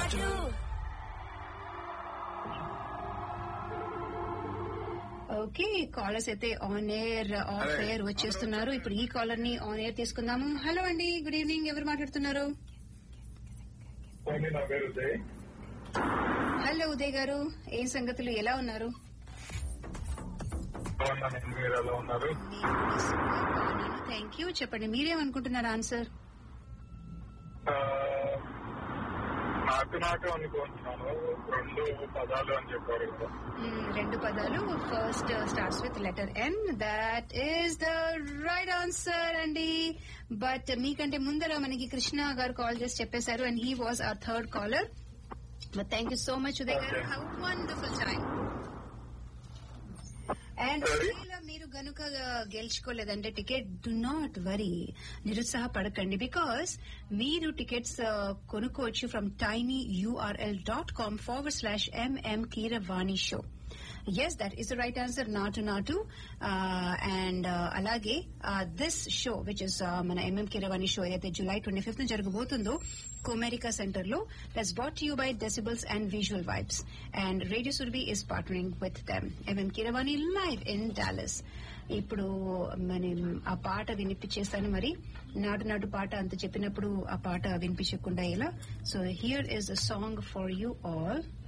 Okay, callers అయితే on air of air వచ్చేస్తున్నారు. ఇప్పుడు ఈ కాలర్ ని ఆన్ ఎయిర్ తీసుకుందాము. హలో అండి, గుడ్ ఈవినింగ్. ఎవరు మాట్లాడుతున్నారు? హలో ఉదయ్ గారు, ఏం సంగతులు, ఎలా ఉన్నారు? Thank you. చెప్పండి, మీరేమనుకుంటున్నారు ఆన్సర్? నాకు అనుకుంటున్నాను 2 పదాలు అని చెప్పారు. 2 పదాలు. First starts with letter N. That is the right answer అండి. బట్ మీకంటే ముందర మనకి కృష్ణ గారు కాల్ చేసి చెప్పేశారు, and he was our third caller. But thank you so much Uday గారు. Have wonderful time. అండ్ మీరు గనుక గెలుచుకోలేదంటే ticket, do not worry, నిరుత్సాహపడకండి. Because మీరు టికెట్స్ కొనుక్కోవచ్చు from tinyurl.com/MM Keeravani Show. Yes, that is the right answer. Natu. And alage this show, which is mana MM Keeravani show edaithe July 25th jaragabothundo Comerica Center lo, that's brought to you by Decibels and Visual Vibes, and Radio Surabhi is partnering with them. MM Keeravani live in Dallas. ఇప్పుడు మనం ఆ పాట వినిపించేస్తాను. మరి నాటు పాట అంత చెప్పినప్పుడు ఆ పాట వినిపించకుండా ఎలా? So here is a song for you all.